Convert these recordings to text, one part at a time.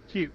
Cute.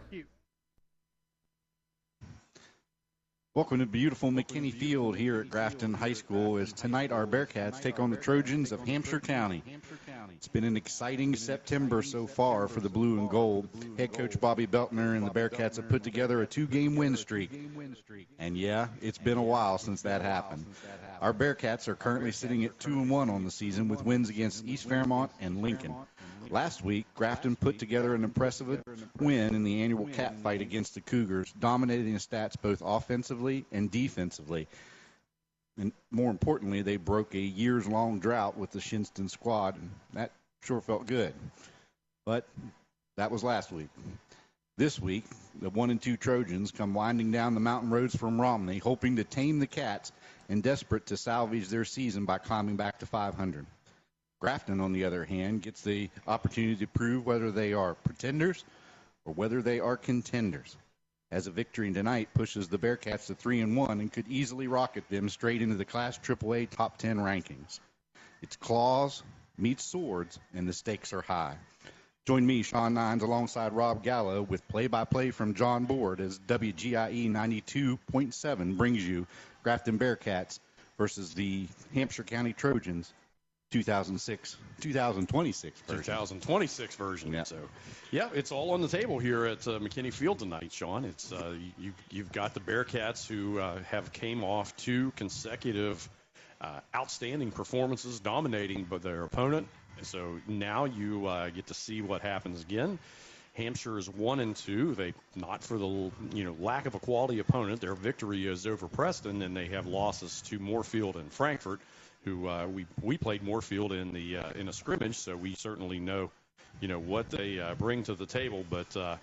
Welcome to beautiful McKinney Field here at Grafton High School as tonight our Bearcats take on the Trojans of Hampshire County. It's been an exciting September so far for the blue and gold. Head coach Bobby Beltner and the Bearcats have put together a 2-game win streak. And yeah, it's been a while since that happened. Our Bearcats are currently sitting at 2-1 on the season with wins against East Fairmont and Lincoln. Last week, Grafton put together an impressive win in the annual cat fight against the Cougars, dominating the stats both offensively and defensively. And more importantly, they broke a years-long drought with the Shinston squad, and that sure felt good. But that was last week. This week, the 1-2 Trojans come winding down the mountain roads from Romney, hoping to tame the Cats and desperate to salvage their season by climbing back to 500. Grafton, on the other hand, gets the opportunity to prove whether they are pretenders or whether they are contenders, as a victory tonight pushes the Bearcats to 3-1 and could easily rocket them straight into the Class AAA Top 10 rankings. It's claws meets swords, and the stakes are high. Join me, Sean Nines, alongside Rob Gallo, with play-by-play from John Board as WGIE 92.7 brings you Grafton Bearcats versus the Hampshire County Trojans 2026 version. 2026 version. Yeah. So, yeah, it's all on the table here at McKinney Field tonight, Sean. It's you've got the Bearcats who have came off 2 consecutive outstanding performances, dominating by their opponent. So now you get to see what happens again. Hampshire is 1-2. They not for the lack of a quality opponent. Their victory is over Preston, and they have losses to Moorfield and Frankfort, who we played Moorfield in a scrimmage, so we certainly know what they bring to the table. But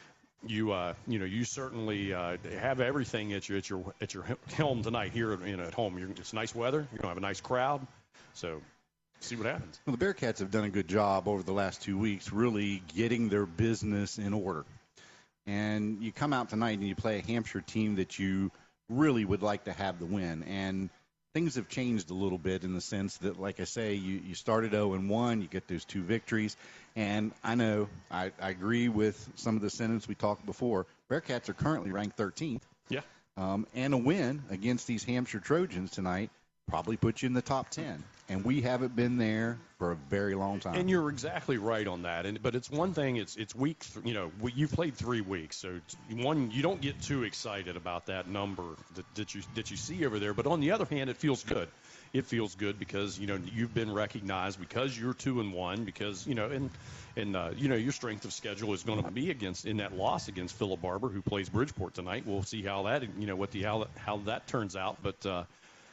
you certainly have everything at your helm tonight here at home. It's nice weather. You're gonna have a nice crowd, so see what happens. Well, the Bearcats have done a good job over the last 2 weeks, really getting their business in order. And you come out tonight and you play a Hampshire team that you really would like to have the win. And things have changed a little bit in the sense that, like I say, you started 0-1, you get those 2 victories. And I know I agree with some of the sentiments we talked before. Bearcats are currently ranked 13th. Yeah. And a win against these Hampshire Trojans tonight probably puts you in the top 10. And we haven't been there for a very long time. And you're exactly right on that. But it's one thing. It's week. You played 3 weeks, so you don't get too excited about that number that you see over there. But on the other hand, it feels good. It feels good because you've been recognized because you're 2-1 because your strength of schedule is going to be in that loss against Philip Barber, who plays Bridgeport tonight. We'll see how that how that turns out, but.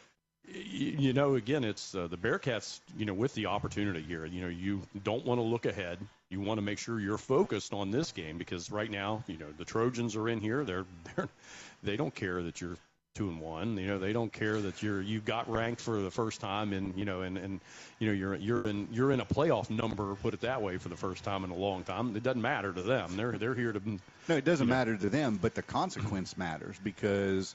Again, it's the Bearcats, with the opportunity here. You don't want to look ahead. You want to make sure you're focused on this game because right now, the Trojans are in here. They don't care that you're 2-1. They don't care that you got ranked for the first time, and you're in a playoff number. Put it that way, for the first time in a long time. It doesn't matter to them. They're here to. No, it doesn't matter to them, but the consequence matters because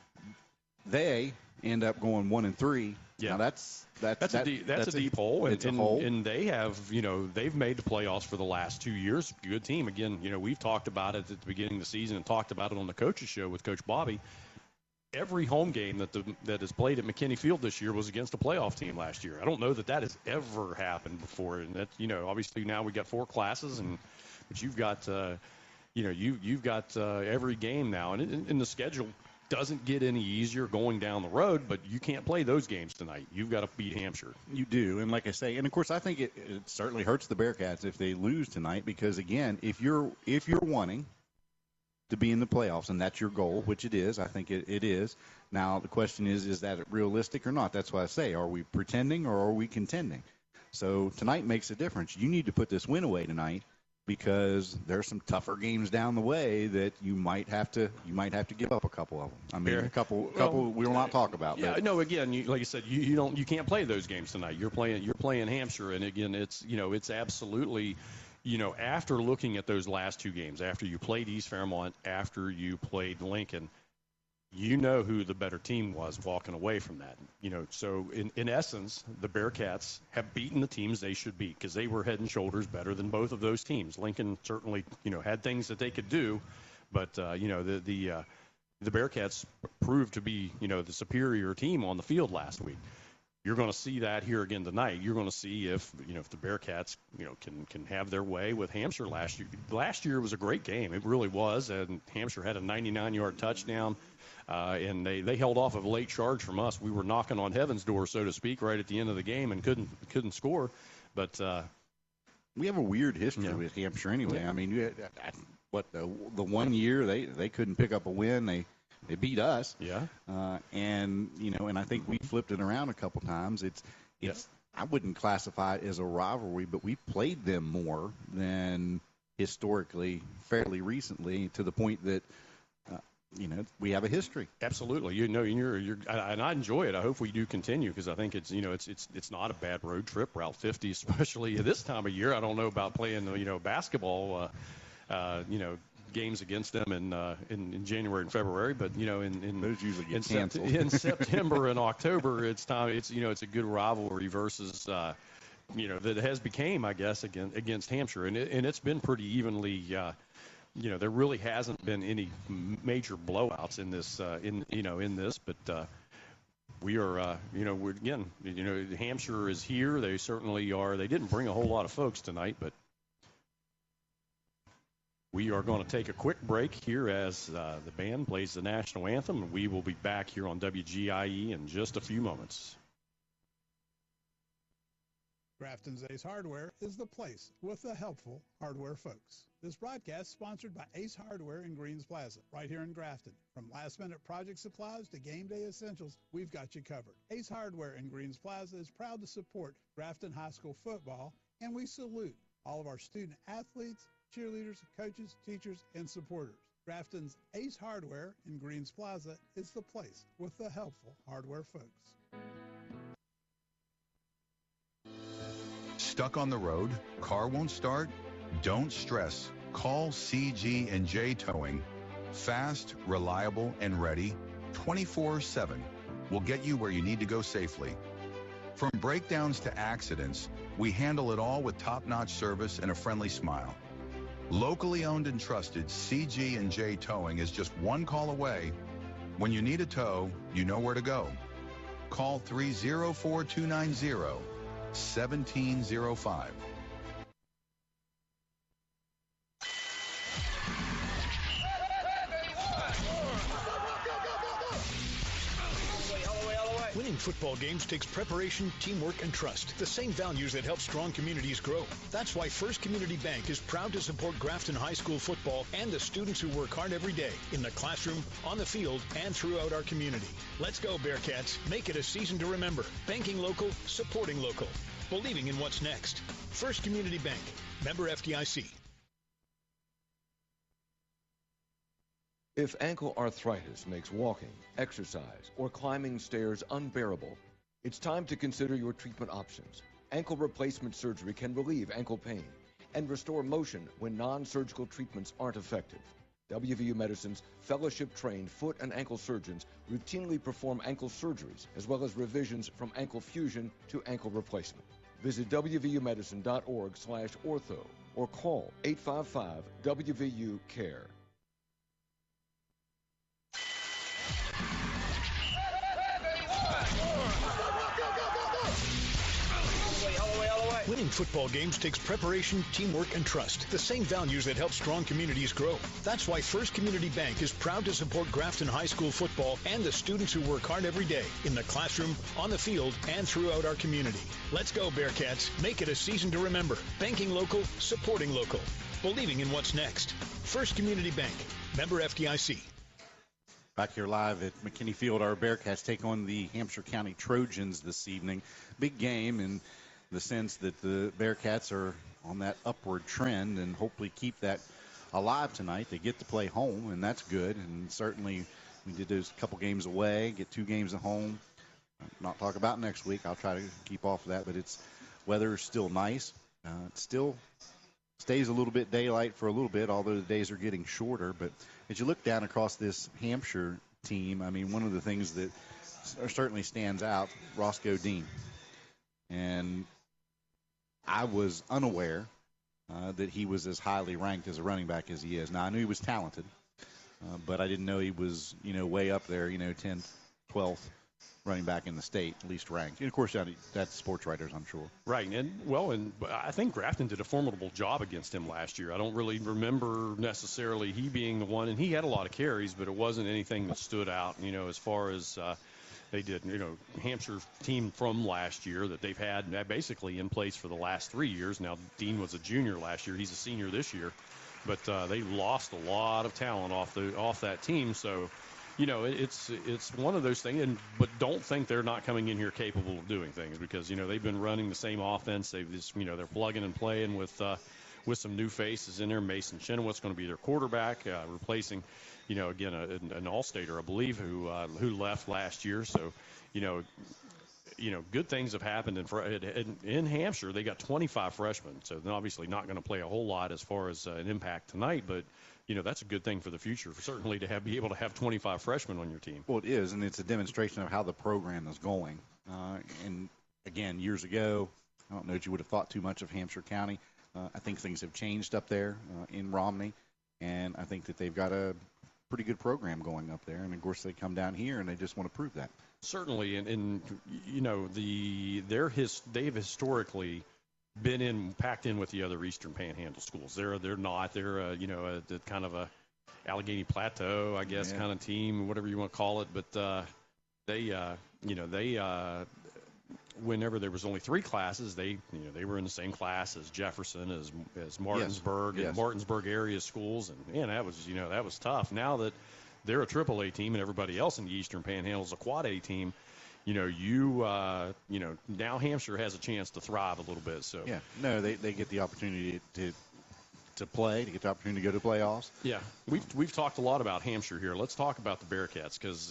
they end up going 1-3. Yeah, now that's a deep hole. It's a hole, and they have they've made the playoffs for the last 2 years. Good team. Again, we've talked about it at the beginning of the season and talked about it on the coaches show with Coach Bobby. Every home game that is played at McKinney Field this year was against a playoff team last year. I don't know that has ever happened before. And that obviously now we got 4 classes, but you've got you've got every game now, and the schedule doesn't get any easier going down the road, but you can't play those games tonight. You've got to beat Hampshire. You do, and like I say, and of course I think it certainly hurts the Bearcats if they lose tonight because, again, if you're wanting to be in the playoffs and that's your goal, which it is, I think it is. Now the question is that realistic or not? That's why I say, are we pretending or are we contending? So tonight makes a difference. You need to put this win away tonight, because there's some tougher games down the way that you might have to give up a couple of them. I mean, a couple we will not talk about. Yeah, but. No. Again, like you said, you can't play those games tonight. You're playing Hampshire, and again, it's absolutely, after looking at those last 2 games, after you played East Fairmont, after you played Lincoln, you know who the better team was walking away from that. So in essence, the Bearcats have beaten the teams they should beat because they were head and shoulders better than both of those teams. Lincoln certainly, had things that they could do, but, the Bearcats proved to be, the superior team on the field last week. You're going to see that here again tonight. You're going to see if the Bearcats can have their way with Hampshire last year. Last year was a great game. It really was, and Hampshire had a 99-yard touchdown, and they held off of a late charge from us. We were knocking on heaven's door, so to speak, right at the end of the game and couldn't score. But we have a weird history with Hampshire anyway. Yeah. I mean, the 1 year they couldn't pick up a win. They beat us. Yeah. And I think we flipped it around a couple times. It's I wouldn't classify it as a rivalry, but we played them more than historically, fairly recently, to the point that we have a history. Absolutely. You're and I enjoy it. I hope we do continue because I think it's not a bad road trip. Route 50, especially at this time of year. I don't know about playing basketball. Games against them in January and February, but in those usually get canceled. In September and October, it's time. It's a good rivalry versus that has became, I guess, against Hampshire, and it's been pretty evenly. There really hasn't been any major blowouts in this in this, but we are we're again Hampshire is here. They certainly are. They didn't bring a whole lot of folks tonight, but. We are going to take a quick break here as the band plays the national anthem, and we will be back here on WGIE in just a few moments. Grafton's Ace Hardware is the place with the helpful hardware folks. This broadcast is sponsored by Ace Hardware in Greens Plaza, right here in Grafton. From last-minute project supplies to game day essentials, we've got you covered. Ace Hardware in Greens Plaza is proud to support Grafton High School football, and we salute all of our student athletes, cheerleaders, coaches, teachers, and supporters. Grafton's Ace Hardware in Greens Plaza is the place with the helpful hardware folks. Stuck on the road? Car won't start? Don't stress. Call CG&J Towing. Fast, reliable, and ready 24/7. We'll get you where you need to go safely. From breakdowns to accidents, we handle it all with top-notch service and a friendly smile. Locally owned and trusted, CG&J Towing is just one call away. When you need a tow, you know where to go. Call 304-290-1705. Winning football games takes preparation, teamwork, and trust. The same values that help strong communities grow. That's why First Community Bank is proud to support Grafton High School football and the students who work hard every day in the classroom, on the field, and throughout our community. Let's go, Bearcats. Make it a season to remember. Banking local, supporting local. Believing in what's next. First Community Bank. Member FDIC. If ankle arthritis makes walking, exercise, or climbing stairs unbearable, it's time to consider your treatment options. Ankle replacement surgery can relieve ankle pain and restore motion when non-surgical treatments aren't effective. WVU Medicine's fellowship-trained foot and ankle surgeons routinely perform ankle surgeries as well as revisions from ankle fusion to ankle replacement. Visit wvumedicine.org/ortho or call 855-WVU-CARE. Winning football games takes preparation, teamwork, and trust. The same values that help strong communities grow. That's why First Community Bank is proud to support Grafton High School football and the students who work hard every day in the classroom, on the field, and throughout our community. Let's go, Bearcats. Make it a season to remember. Banking local, supporting local. Believing in what's next. First Community Bank. Member FDIC. Back here live at McKinney Field, our Bearcats take on the Hampshire County Trojans this evening. Big game in the sense that the Bearcats are on that upward trend and hopefully keep that alive tonight. They get to play home, and that's good. And certainly we did those couple games away, get 2 games at home. Not talk about next week. I'll try to keep off of that, but weather is still nice. It still stays a little bit daylight for a little bit, although the days are getting shorter. But as you look down across this Hampshire team, I mean, one of the things that certainly stands out, Roscoe Dean. And I was unaware that he was as highly ranked as a running back as he is. Now, I knew he was talented, but I didn't know he was, way up there, 10th, 12th running back in the state, least ranked. And, of course, that's sports writers, I'm sure. Right. And I think Grafton did a formidable job against him last year. I don't really remember necessarily he being the one, and he had a lot of carries, but it wasn't anything that stood out, as far as they did, Hampshire team from last year that they've had basically in place for the last 3 years. Now, Dean was a junior last year. He's a senior this year. But they lost a lot of talent off that team. So, it's one of those things. But don't think they're not coming in here capable of doing things because, they've been running the same offense. They've just, they're plugging and playing with some new faces in there. Mason Chenoweth's going to be their quarterback, replacing – again, an All-Stater, I believe, who left last year. So, good things have happened in Hampshire. They got 25 freshmen, so they're obviously not going to play a whole lot as far as an impact tonight. But that's a good thing for the future, certainly to be able to have 25 freshmen on your team. Well, it is, and it's a demonstration of how the program is going. And again, years ago, I don't know that you would have thought too much of Hampshire County. I think things have changed up there in Romney, and I think that they've got a pretty good program going up there, and of course they come down here and they just want to prove that. Certainly, and they've historically been packed in with the other Eastern Panhandle schools. They're a kind of a Allegheny Plateau, I guess, kind of team, whatever you want to call it. But whenever there was only 3 classes, they were in the same class as Jefferson, as Martinsburg, and Martinsburg area schools, and that was tough. Now that they're a AAA team and everybody else in the Eastern Panhandle is a Quad A team, now Hampshire has a chance to thrive a little bit. So they get the opportunity to play, to get the opportunity to go to playoffs. Yeah, we've talked a lot about Hampshire here. Let's talk about the Bearcats because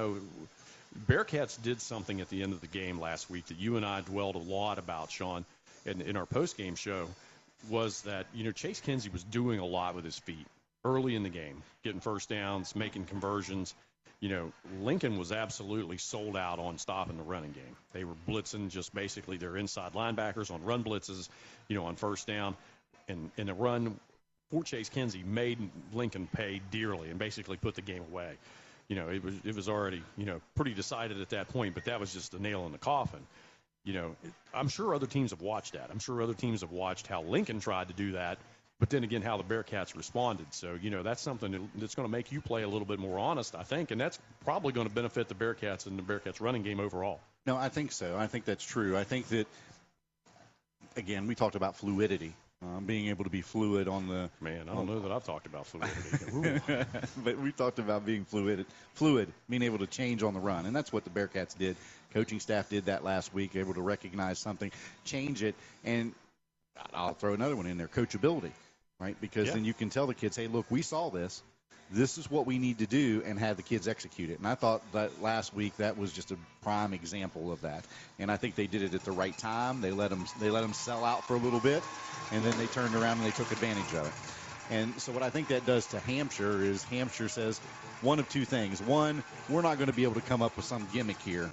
Bearcats did something at the end of the game last week that you and I dwelled a lot about, Sean, in our post-game show, was that, Chase Kinsey was doing a lot with his feet early in the game, getting first downs, making conversions. Lincoln was absolutely sold out on stopping the running game. They were blitzing just basically their inside linebackers on run blitzes, on first down. And the run for Chase Kinsey made Lincoln pay dearly and basically put the game away. It was already, pretty decided at that point, but that was just the nail in the coffin. I'm sure other teams have watched that. I'm sure other teams have watched how Lincoln tried to do that, but then again, how the Bearcats responded. So, that's something that's going to make you play a little bit more honest, I think, and that's probably going to benefit the Bearcats and the Bearcats running game overall. No, I think so. I think that's true. I think that, again, we talked about fluidity. Being able to be fluid on the – Man, I don't know that I've talked about fluidity. But we talked about being fluid, being able to change on the run, and that's what the Bearcats did. Coaching staff did that last week, able to recognize something, change it, and I'll throw another one in there, coachability, right? Because then you can tell the kids, hey, look, we saw this. This is what we need to do, and have the kids execute it. And I thought that last week that was just a prime example of that. And I think they did it at the right time. They let them sell out for a little bit, and then they turned around and they took advantage of it. And so what I think that does to Hampshire is Hampshire says one of two things. One, we're not going to be able to come up with some gimmick here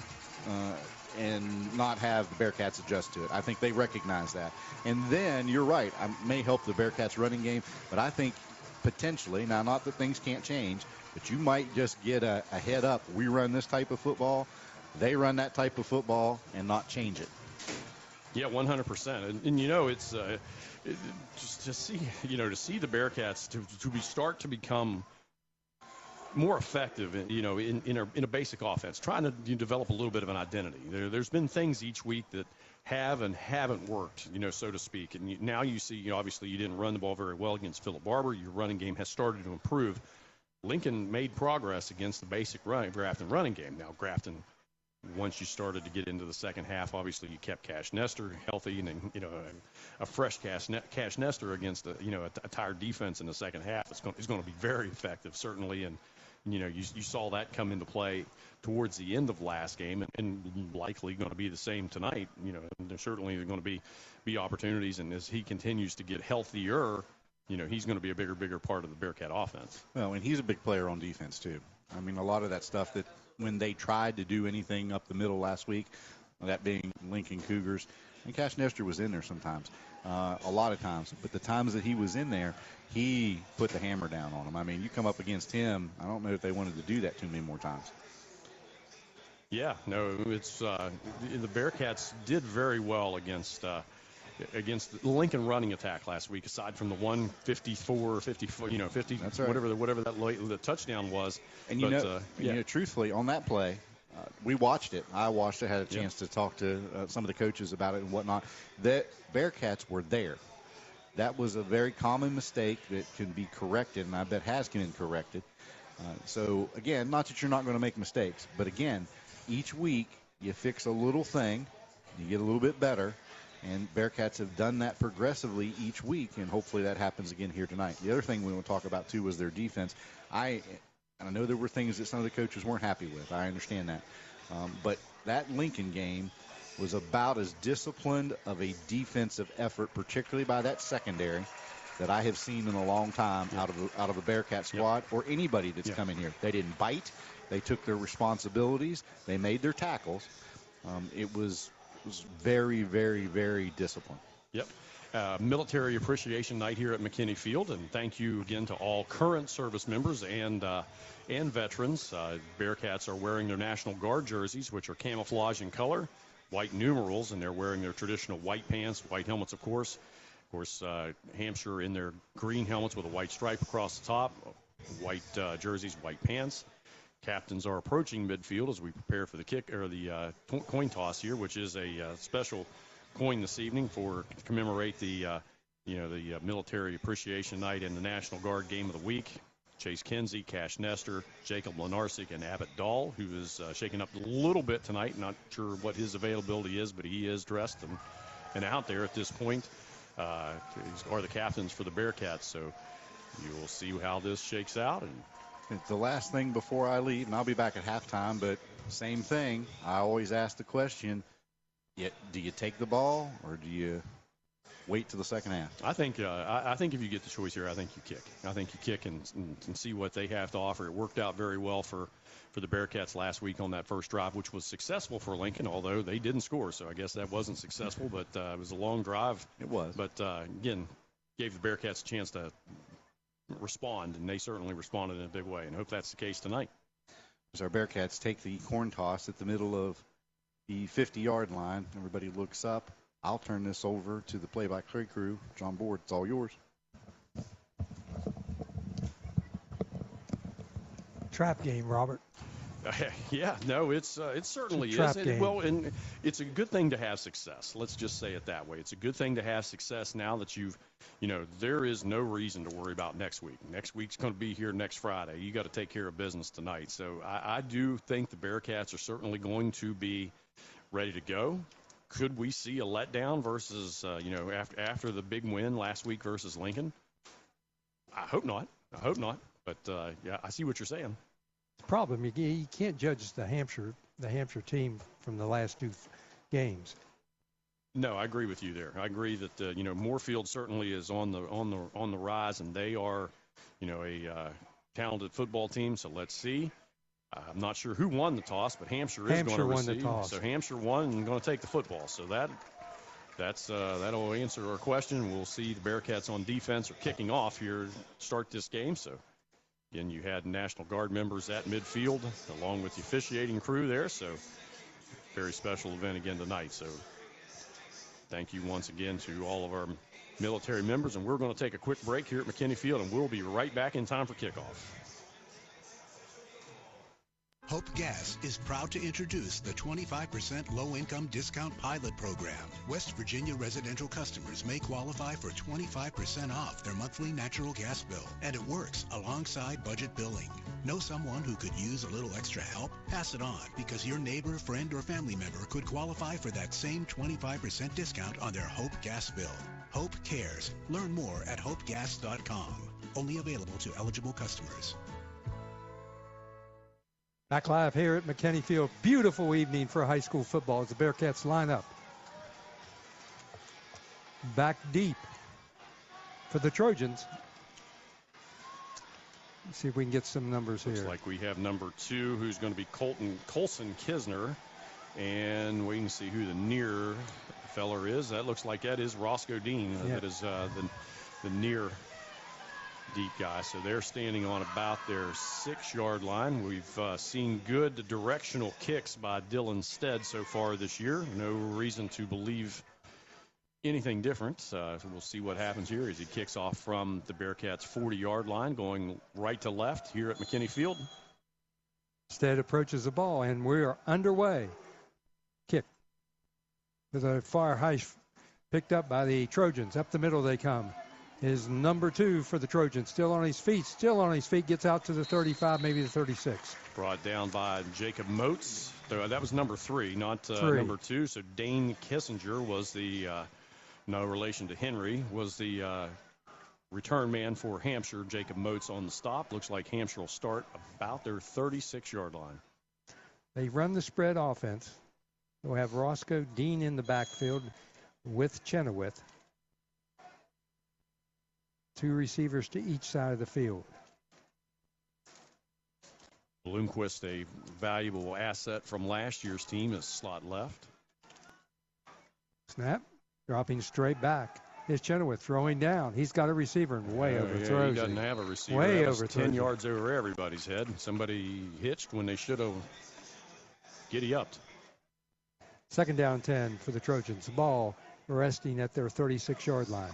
and not have the Bearcats adjust to it. I think they recognize that. And then, you're right, I may help the Bearcats running game, but I think potentially, now not that things can't change, but you might just get a head up. We run this type of football, they run that type of football, and not change it. Yeah, 100%. And it's just to see the Bearcats to start to become more effective, in a basic offense, trying to develop a little bit of an identity. There's been things each week that have and haven't worked, so to speak. And now you see, obviously you didn't run the ball very well against Philip Barber. Your running game has started to improve. Lincoln made progress against the basic Grafton running game. Now, Grafton, once you started to get into the second half, obviously you kept Cash Nestor healthy, and then, a fresh Cash Nestor against a tired defense in the second half is going to be very effective, certainly. And you saw that come into play towards the end of last game, and likely going to be the same tonight. There's certainly going to be opportunities, and as he continues to get healthier, he's going to be a bigger part of the Bearcat offense. Well, and he's a big player on defense, too. I mean, a lot of that stuff that when they tried to do anything up the middle last week, that being Lincoln Cougars, and Cash Nestor was in there sometimes, a lot of times. But the times that he was in there, he put the hammer down on them. I mean, you come up against him, I don't know if they wanted to do that too many more times. Yeah, no, it's the Bearcats did very well against the Lincoln running attack last week, aside from the 154, 54, 50, That's right. whatever the touchdown was. And truthfully, on that play, we watched it. I watched it, had a chance to talk to some of the coaches about it and whatnot. The Bearcats were there. That was a very common mistake that can be corrected, and I bet has been corrected. So, again, not that you're not going to make mistakes, but, again, each week you fix a little thing, you get a little bit better, and Bearcats have done that progressively each week, and hopefully that happens again here tonight. The other thing we want to talk about, too, was their defense. I know there were things that some of the coaches weren't happy with. I understand that. But that Lincoln game was about as disciplined of a defensive effort, particularly by that secondary, that I have seen in a long time out of a Bearcat squad or anybody that's come in here. They didn't bite. They took their responsibilities. They made their tackles. It was very, very, very disciplined. Yep. Military Appreciation Night here at McKinney Field, and thank you again to all current service members and veterans. Bearcats are wearing their National Guard jerseys, which are camouflage in color, white numerals, and they're wearing their traditional white pants, white helmets, of course. Of course, Hampshire in their green helmets with a white stripe across the top, white jerseys, white pants. Captains are approaching midfield as we prepare for the kick or the coin toss here, which is a special coin this evening to commemorate the Military Appreciation Night and the National Guard Game of the Week. Chase Kinsey, Cash Nestor, Jacob Lenarsic, and Abbott Dahl, who is shaking up a little bit tonight. Not sure what his availability is, but he is dressed and out there at this point. Are the captains for the Bearcats, so you will see how this shakes out. And it's the last thing before I leave, and I'll be back at halftime, but same thing. I always ask the question, do you take the ball or do you wait till the second half? I think if you get the choice here, I think you kick. I think you kick and see what they have to offer. It worked out very well for the Bearcats last week on that first drive, which was successful for Lincoln, although they didn't score, so I guess that wasn't successful, but it was a long drive. It was. But, again, gave the Bearcats a chance to respond, and they certainly responded in a big way, and I hope that's the case tonight. As our Bearcats take the corn toss at the middle of the 50-yard line, everybody looks up. I'll turn this over to the play-by-play crew. John Board, it's all yours. Trap game, Robert. Yeah, no, it certainly is. Well, and it's a good thing to have success. Let's just say it that way. It's a good thing to have success now that there is no reason to worry about next week. Next week's going to be here next Friday. You got to take care of business tonight. So I do think the Bearcats are certainly going to be ready to go. Could we see a letdown versus, after the big win last week versus Lincoln? I hope not. But, I see what you're saying. The problem, you can't judge the Hampshire team from the last two games. No, I agree with you there. I agree that Moorfield certainly is on the rise, and they are, a talented football team. So let's see. I'm not sure who won the toss, but Hampshire is going to receive. Won the toss. So Hampshire won and going to take the football. So that'll answer our question. We'll see the Bearcats on defense or kicking off here to start this game. So. Again, you had National Guard members at midfield along with the officiating crew there, so very special event again tonight. So thank you once again to all of our military members, and we're going to take a quick break here at McKinney Field, and we'll be right back in time for kickoff. Hope Gas is proud to introduce the 25% low-income discount pilot program. West Virginia residential customers may qualify for 25% off their monthly natural gas bill, and it works alongside budget billing. Know someone who could use a little extra help? Pass it on, because your neighbor, friend, or family member could qualify for that same 25% discount on their Hope Gas bill. Hope cares. Learn more at hopegas.com. Only available to eligible customers. Back live here at McKinney Field. Beautiful evening for high school football as the Bearcats line up. Back deep for the Trojans. Let's see if we can get some numbers here. Looks like we have number 2, who's going to be Colson Kisner. And waiting to see who the near feller is. That looks like that is Roscoe Dean. Yeah. That is the near deep guy. So they're standing on about their 6-yard line. We've seen good directional kicks by Dylan Stead so far this year. No reason to believe anything different. So we'll see what happens here as he kicks off from the Bearcats' 40-yard line, going right to left here at McKinney Field. Stead approaches the ball, and we are underway. Kick with a far height picked up by the Trojans. Up the middle they come. Is number 2 for the Trojans. Still on his feet, gets out to the 35, maybe the 36. Brought down by Jacob Moats. That was number 3, not 3. number 2. So Dane Kissinger was the, no relation to Henry, was the return man for Hampshire. Jacob Moats on the stop. Looks like Hampshire will start about their 36-yard line. They run the spread offense. We'll have Roscoe Dean in the backfield with Chenoweth. 2 receivers to each side of the field. Bloomquist, a valuable asset from last year's team, is slot left. Snap, dropping straight back. Here's Chenoweth throwing down. He's got a receiver and way overthrows. He doesn't have a receiver. Way that was over 10 yards over everybody's head. Somebody hitched when they should have giddy-upped. 2nd down 10 for the Trojans. Ball resting at their 36-yard line.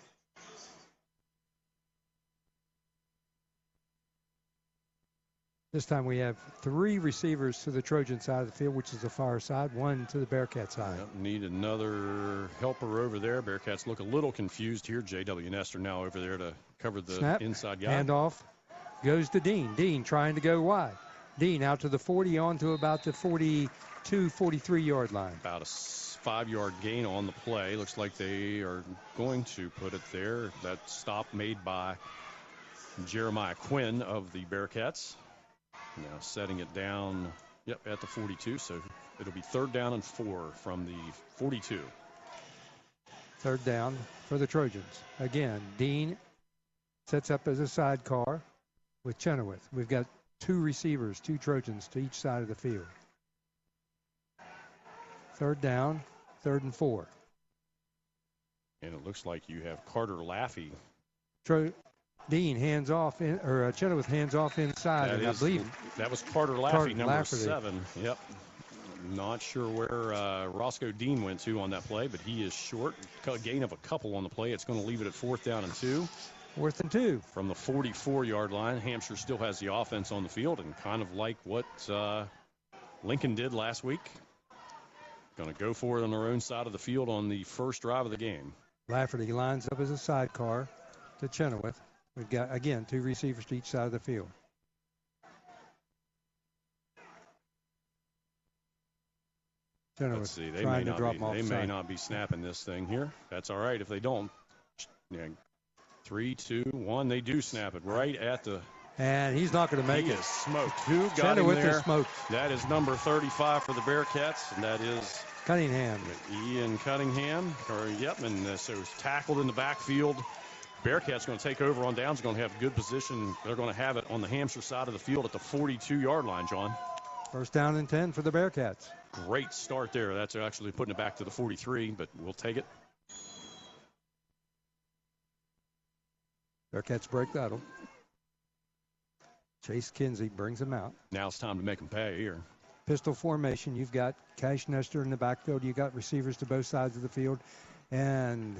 This time we have 3 receivers to the Trojan side of the field, which is the far side, 1 to the Bearcat side. Yep, need another helper over there. Bearcats look a little confused here. J.W. Nestor now over there to cover the Snap, inside guy. handoff goes to Dean. Dean trying to go wide. Dean out to the 40, on to about the 42, 43-yard line. About a 5-yard gain on the play. Looks like they are going to put it there. That stop made by Jeremiah Quinn of the Bearcats. Now setting it down, at the 42. So it'll be 3rd down and 4 from the 42. 3rd down for the Trojans. Again, Dean sets up as a sidecar with Chenoweth. We've got 2 receivers, 2 Trojans to each side of the field. 3rd down, 3rd and 4. And it looks like you have Carter Laffey. Dean hands off, Chenoweth hands off inside, and I believe that was Carter Laffey, number 7. Yep. Not sure where Roscoe Dean went to on that play, but he is short. A gain of a couple on the play. It's going to leave it at 4th down and 2. 4th and 2. From the 44-yard line, Hampshire still has the offense on the field, and kind of like what Lincoln did last week. Going to go for it on their own side of the field on the first drive of the game. Lafferty lines up as a sidecar to Chenoweth. We've got, again, 2 receivers to each side of the field. Let's see. They may not be snapping this thing here. That's all right if they don't. 3, 2, 1. They do snap it right at the. And he's not going to make it. He is smoked. Who got him there? Is smoked. That is number 35 for the Bearcats, and that is Cunningham. Ian Cunningham. And so he's tackled in the backfield. Bearcats going to take over on downs, going to have good position. They're going to have it on the Hampshire side of the field at the 42-yard line, John. 1st down and 10 for the Bearcats. Great start there. That's actually putting it back to the 43, but we'll take it. Bearcats break that. Chase Kinsey brings them out. Now it's time to make them pay here. Pistol formation. You've got Cash Nestor in the backfield. You've got receivers to both sides of the field. And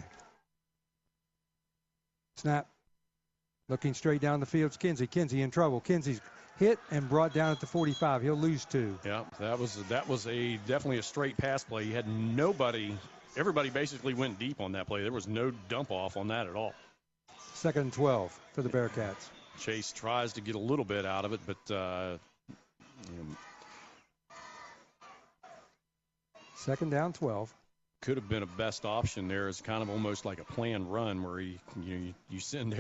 snap. Looking straight down the field. It's Kinsey. Kinsey in trouble. Kinsey's hit and brought down at the 45. He'll lose 2. Yeah, that was definitely a straight pass play. You had nobody. Everybody basically went deep on that play. There was no dump off on that at all. 2nd and 12 for the Bearcats. Chase tries to get a little bit out of it, but 2nd down, 12. Could have been a best option there. It's kind of almost like a planned run where you send